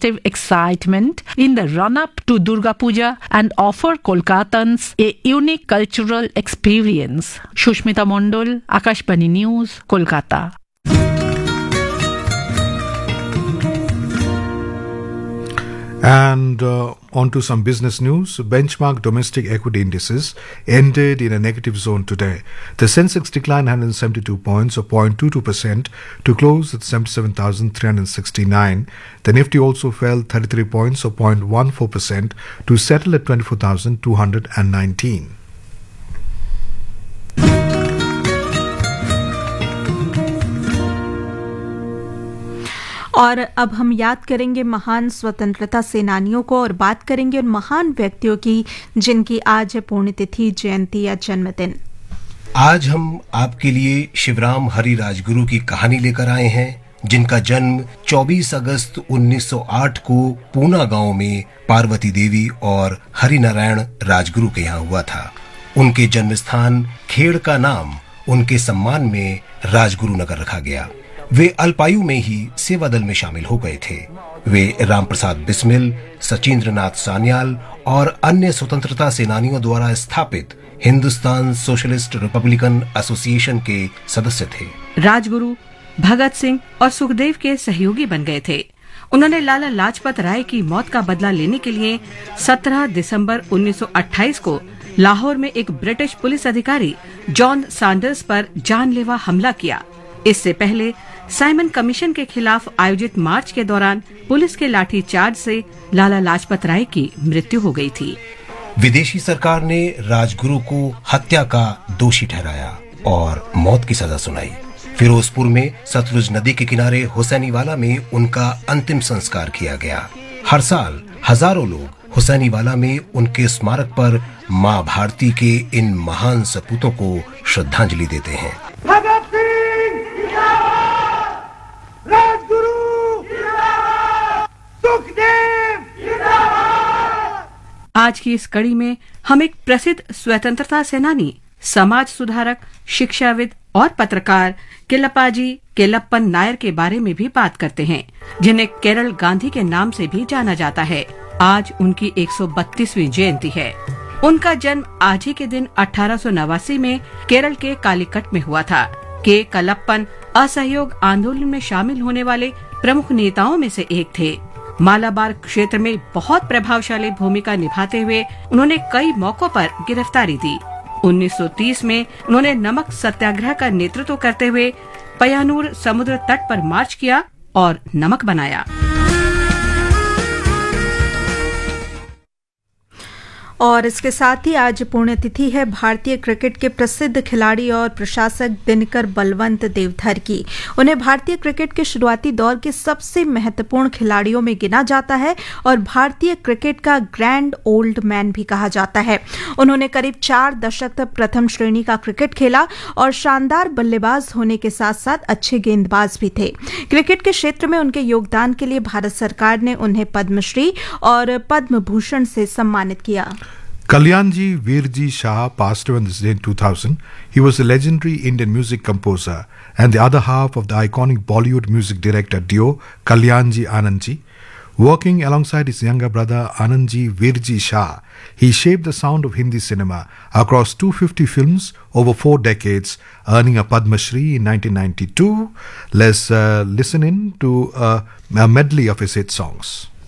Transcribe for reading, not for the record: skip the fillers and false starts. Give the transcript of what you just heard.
festive excitement in the run-up to Durga Puja and offer Kolkatans a unique cultural experience. Shushmita Mondol, Akashbani News, Kolkata. And on to some business news. Benchmark domestic equity indices ended in a negative zone today. The Sensex declined 172 points or 0.22% to close at 77,369. The Nifty also fell 33 points or 0.14% to settle at 24,219. और अब हम याद करेंगे महान स्वतंत्रता सेनानियों को और बात करेंगे उन महान व्यक्तियों की जिनकी आज है पुण्यतिथि, जयंती या जन्मदिन। आज हम आपके लिए शिवराम हरि राजगुरु की कहानी लेकर आए हैं, जिनका जन्म 24 अगस्त 1908 को पूना गांव में पार्वती देवी और हरिनारायण राजगुरु के यहाँ हुआ था। उनके जन्म स्थान खेड़ का नाम उनके सम्मान में राजगुरु नगर रखा गया। वे अल्पायु में ही सेवा दल में शामिल हो गए थे। वे राम प्रसाद बिस्मिल, सचिंद्रनाथ सान्याल और अन्य स्वतंत्रता सेनानियों द्वारा स्थापित हिंदुस्तान सोशलिस्ट रिपब्लिकन एसोसिएशन के सदस्य थे। राजगुरु भगत सिंह और सुखदेव के सहयोगी बन गए थे। उन्होंने लाला लाजपत राय की मौत का बदला लेने के लिए 17 दिसंबर 1928 को लाहौर में एक ब्रिटिश पुलिस अधिकारी जॉन सैंडर्स पर जानलेवा हमला किया। इससे पहले साइमन कमीशन के खिलाफ आयोजित मार्च के दौरान पुलिस के लाठीचार्ज से लाला लाजपत राय की मृत्यु हो गई थी। विदेशी सरकार ने राजगुरु को हत्या का दोषी ठहराया और मौत की सजा सुनाई। फिरोजपुर में सतलुज नदी के किनारे हुसैनीवाला में उनका अंतिम संस्कार किया गया। हर साल हजारों लोग हुसैनीवाला में उनके स्मारक पर मां भारती के इन महान सपूतों को श्रद्धांजलि देते हैं। भगत सिंह जिंदाबाद, राजगुरु जिंदाबाद, सुखदेव जिंदाबाद। आज की इस कड़ी में हम एक प्रसिद्ध स्वतंत्रता सेनानी, समाज सुधारक, शिक्षाविद और पत्रकार किलप्पाजी केलप्पन नायर के बारे में भी बात करते हैं, जिन्हें केरल गांधी के नाम से भी जाना जाता है। आज उनकी 132वीं जयंती है। उनका जन्म आज ही के दिन 1889 में केरल के कालीकट में हुआ था। के कलप्पन असहयोग आंदोलन में शामिल होने वाले प्रमुख नेताओं में से एक थे। मालाबार क्षेत्र में बहुत प्रभावशाली भूमिका निभाते हुए उन्होंने कई मौकों पर गिरफ्तारी दी। 1930 में उन्होंने नमक सत्याग्रह का नेतृत्व करते हुए पय्यानूर समुद्र तट पर मार्च किया और नमक बनाया। और इसके साथ ही आज पुण्यतिथि है भारतीय क्रिकेट के प्रसिद्ध खिलाड़ी और प्रशासक दिनकर बलवंत देवधर की। उन्हें भारतीय क्रिकेट के शुरुआती दौर के सबसे महत्वपूर्ण खिलाड़ियों में गिना जाता है और भारतीय क्रिकेट का ग्रैंड ओल्ड मैन भी कहा जाता है। उन्होंने करीब 4 दशक तक प्रथम श्रेणी का क्रिकेट खेला और शानदार बल्लेबाज होने के साथ साथ अच्छे गेंदबाज भी थे। क्रिकेट के क्षेत्र में उनके योगदान के लिए भारत सरकार ने उन्हें पद्मश्री और पद्म भूषण से सम्मानित किया। Kalyanji Virji Shah passed away on this day in 2000. He was a legendary Indian music composer and the other half of the iconic Bollywood music director duo Kalyanji Anandji. Working alongside his younger brother Anandji Virji Shah, he shaped the sound of Hindi cinema across 250 films over 4 decades, earning a Padma Shri in 1992. Let's listen in to a medley of his hit songs.